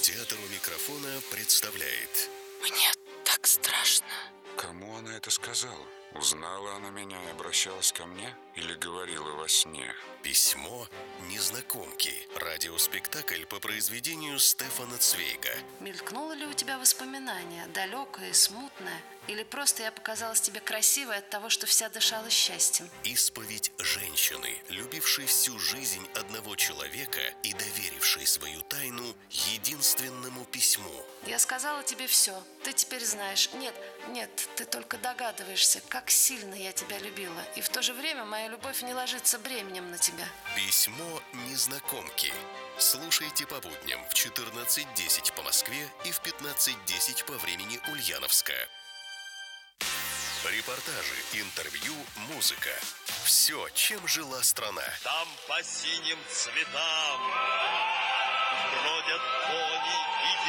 Театр у микрофона представляет. Мне так страшно. Кому она это сказала? Узнала она меня и обращалась ко мне? Или говорила во сне? Письмо незнакомки. Радиоспектакль по произведению Стефана Цвейга. Мелькнуло ли у тебя воспоминание, далекое и смутное? Или просто я показалась тебе красивой от того, что вся дышала счастьем? Исповедь женщины, любившей всю жизнь одного человека и доверившей свою тайну единственному письму. Я сказала тебе все. Ты теперь знаешь. Нет, ты только догадываешься, как сильно я тебя любила. И в то же время моя любовь не ложится бременем на тебя. Письмо незнакомки. Слушайте по будням в 14:10 по Москве и в 15:10 по времени Ульяновска. Репортажи, интервью, музыка. Все, чем жила страна. Там по синим цветам бродят кони и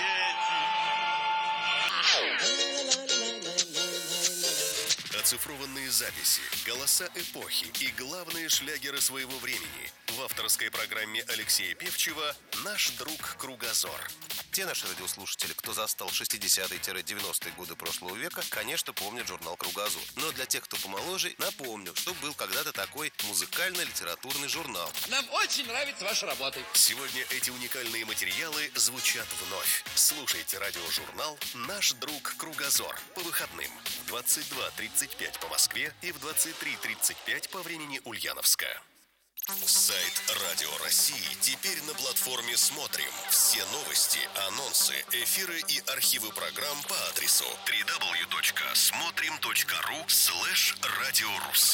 дети. Оцифрованные записи, голоса эпохи и главные шлягеры своего времени в авторской программе Алексея Певчева «Наш друг Кругозор». Те наши радиослушатели, кто застал 60-е-90-е годы прошлого века, конечно, помнят журнал «Кругозор». Но для тех, кто помоложе, напомню, что был когда-то такой музыкально-литературный журнал. Нам очень нравится ваша работа. Сегодня эти уникальные материалы звучат вновь. Слушайте радиожурнал «Наш друг Кругозор» по выходным в 22:35 по Москве и в 23:35 по времени Ульяновска. Сайт Радио России теперь на платформе «Смотрим». Все новости, анонсы, эфиры и архивы программ по адресу www.смотрим.ру/радиорус.